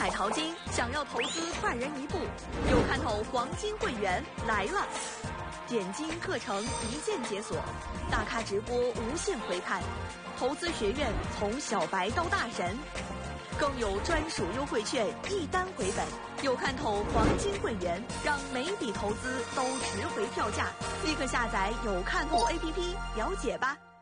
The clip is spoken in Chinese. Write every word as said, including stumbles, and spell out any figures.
海淘金，想要投资快人一步，有看头黄金会员来了。点金课程一键解锁，大咖直播无限回看，投资学院从小白到大神，更有专属优惠券一单回本。有看头黄金会员，让每笔投资都值回票价，立刻下载有看头 A P P 了解吧。